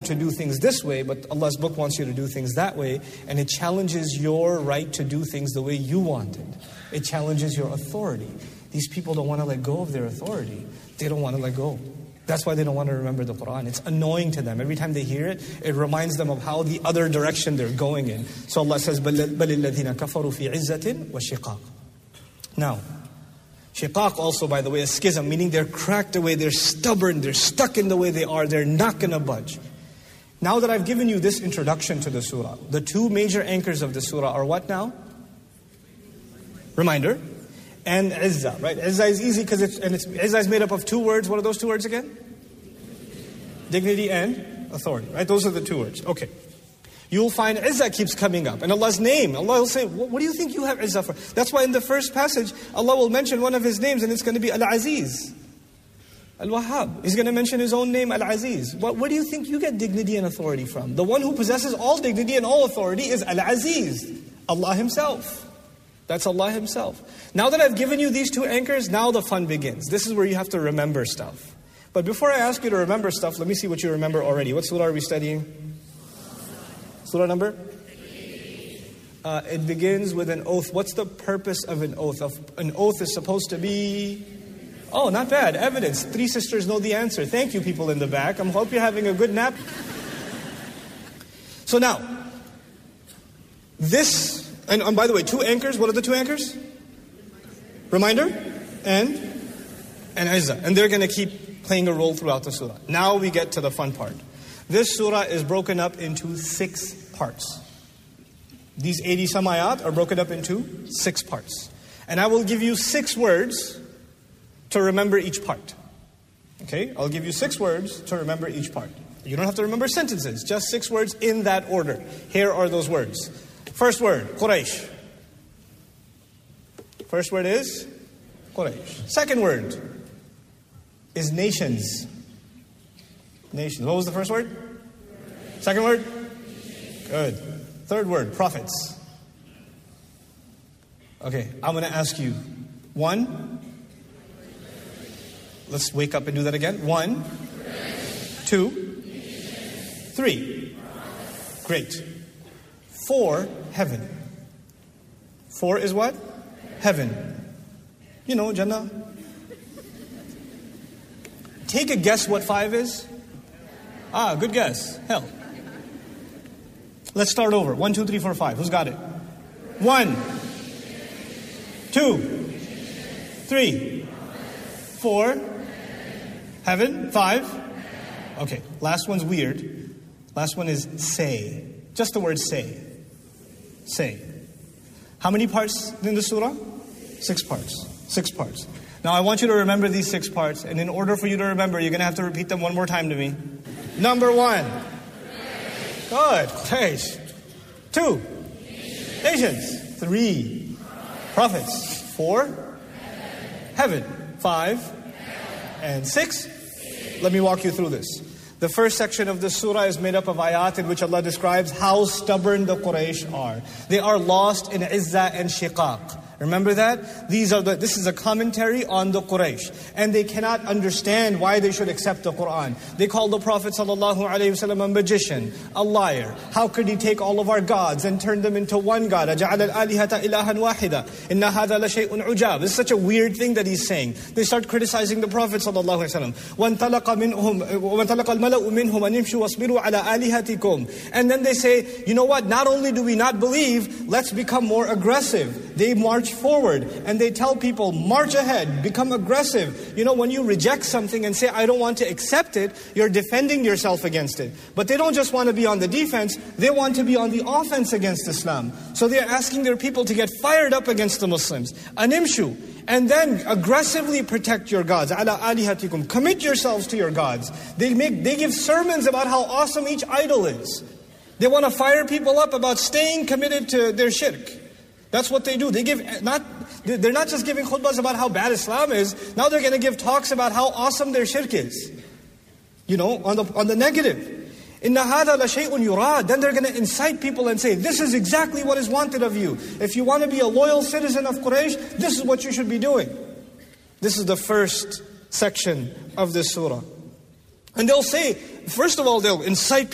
to do things this way, but Allah's book wants you to do things that way, and it challenges your right to do things the way you want it. It challenges your authority. These people don't want to let go of their authority. They don't want to let go. That's why they don't want to remember the Quran. It's annoying to them. Every time they hear it, it reminds them of how the other direction they're going in. So Allah says, بَلِ الَّذِينَ كَفَرُوا فِي عِزَّةٍ وَشِقَاقٍ. Now, shiqaq also, by the way, is schism, meaning they're cracked away, they're stubborn, they're stuck in the way they are, they're not going to budge. Now that I've given you this introduction to the surah, the two major anchors of the surah are what now? Reminder. And izzah, right? Izzah is easy because izzah is made up of two words. What are those two words again? Dignity and authority, right? Those are the two words. Okay. You'll find izzah keeps coming up. And Allah's name, Allah will say, what do you think you have izzah for? That's why in the first passage, Allah will mention one of His names and it's going to be Al-Aziz. Al-Wahhab. He's going to mention His own name, Al-Aziz. What do you think you get dignity and authority from? The one who possesses all dignity and all authority is Al-Aziz. Allah Himself. That's Allah Himself. Now that I've given you these two anchors, now the fun begins. This is where you have to remember stuff. But before I ask you to remember stuff, let me see what you remember already. What surah are we studying? Surah number? It begins with an oath. What's the purpose of an oath? An oath is supposed to be... Oh, not bad. Evidence. 3 sisters know the answer. Thank you, people in the back. I hope you're having a good nap. So now, this... And by the way, 2 anchors. What are the 2 anchors? Reminder and izzah. And they're going to keep playing a role throughout the surah. Now we get to the fun part. This surah is broken up into 6 parts. These 80 some ayat are broken up into 6 parts. And I will give you 6 words to remember each part. Okay? I'll give you 6 words to remember each part. You don't have to remember sentences, just 6 words in that order. Here are those words. First word, Quraysh. First word is Quraysh. Second word is nations. Nations. What was the first word? Second word? Good. Third word, prophets. Okay, I'm going to ask you. 1. Let's wake up and do that again. 1, 2, 3. Great. 4, heaven. 4 is what? Heaven. You know, Jannah. Take a guess what 5 is. Good guess. Hell. Let's start over. 1, 2, 3, 4, 5. Who's got it? 1, 2, 3, 4. Heaven. 5. Okay. Last one's weird. Last one is say. Just the word say. Say. How many parts in the surah? 6 parts. 6 parts. Now I want you to remember these 6 parts. And in order for you to remember, you're going to have to repeat them one more time to me. Number 1. Good. Quraysh. 2. Nations. 3. Prophets. 4. Heaven. 5. And 6. Let me walk you through this. The first section of the surah is made up of ayat in which Allah describes how stubborn the Quraysh are. They are lost in izzah and shiqaq. Remember that? This is a commentary on the Quraysh. And they cannot understand why they should accept the Quran. They call the Prophet ﷺ a magician, a liar. How could he take all of our gods and turn them into one God? أَجَعَلَ الْآلِهَةَ إِلَهًا وَاحِدًا إِنَّ هَذَا لَشَيْءٌ عُجَابٌ. This is such a weird thing that he's saying. They start criticizing the Prophet ﷺ. وَانْطَلَقَ الْمَلَأُ مِنْهُمْ أَنِ امْشُوا وَاصْبِرُوا عَلَىٰ آلِهَتِكُمْ. And then they say, you know what? Not only do we not believe, let's become more aggressive. They march forward and they tell people, march ahead, become aggressive. You know, when you reject something and say, I don't want to accept it, you're defending yourself against it. But they don't just want to be on the defense, they want to be on the offense against Islam. So they're asking their people to get fired up against the Muslims. Animshu. And then aggressively protect your gods. Ala alihatikum. Commit yourselves to your gods. They give sermons about how awesome each idol is. They want to fire people up about staying committed to their shirk. That's what they do. They're not just giving khutbahs about how bad Islam is. Now they're going to give talks about how awesome their shirk is. You know, on the negative. Inna hadha la shay'un yurad. Then they're going to incite people and say, this is exactly what is wanted of you. If you want to be a loyal citizen of Quraysh, this is what you should be doing. This is the first section of this surah. And they'll say, first of all, they'll incite